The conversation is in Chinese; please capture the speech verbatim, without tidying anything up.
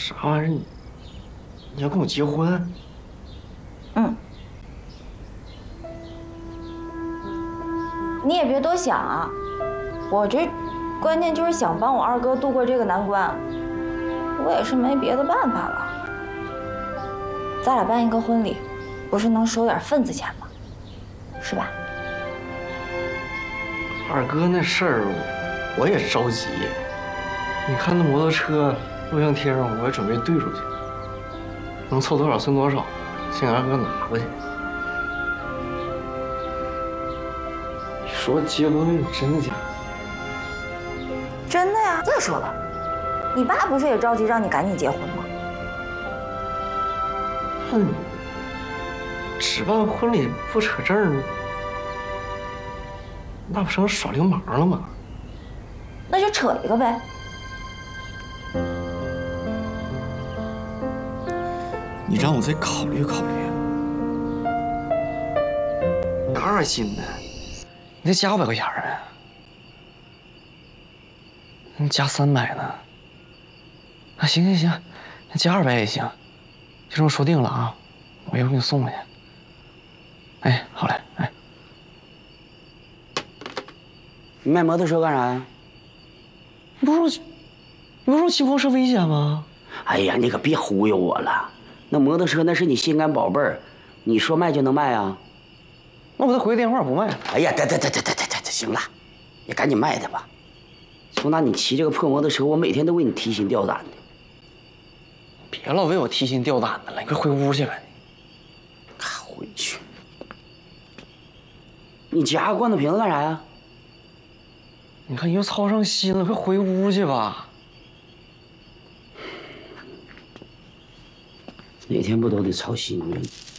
啥玩意儿？你你要跟我结婚？ 嗯。你也别多想啊，我这关键就是想帮我二哥度过这个难关，我也是没别的办法了。咱俩办一个婚礼，不是能收点份子钱吗？是吧？ 二哥那事儿，我也着急。你看那摩托车、录像贴上，我也准备兑出去，能凑多少算多少，先给二哥拿过去。你说结婚真的假的？ 真的呀。再说了，你爸不是也着急让你赶紧结婚吗？ 那你只办婚礼不扯证，那不成耍流氓了吗？ 那就扯一个呗。 你让我再考虑考虑。 二斤的，你再加五百块钱啊？你加三百呢？啊，行行行，那加二百也行，就这么说定了啊！我一会儿给你送过去。哎，好嘞，哎。 你卖摩托车干啥呀？ 你不是说，你不是说骑摩托车危险吗？ 哎呀，你可别忽悠我了。那摩托车那是你心肝宝贝儿，你说卖就能卖啊？ 那我再回个电话不卖。 哎呀，得得得得得得得，行了，你赶紧卖它吧。从那你骑这个破摩托车，我每天都为你提心吊胆的。 别老为我提心吊胆的了，你快回屋去吧。 回去。你夹个罐头瓶子干啥呀？ 你看你又操上心了，快回屋去吧。 哪天不都得操心呢？